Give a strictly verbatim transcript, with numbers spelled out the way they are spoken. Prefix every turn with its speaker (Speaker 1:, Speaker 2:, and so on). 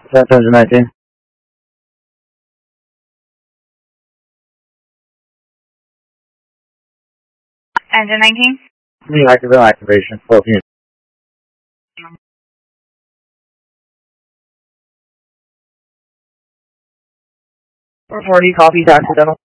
Speaker 1: That's engine nineteen.
Speaker 2: Engine nineteen.
Speaker 1: New active activation. twelve units.
Speaker 2: four forty, copy, accidental.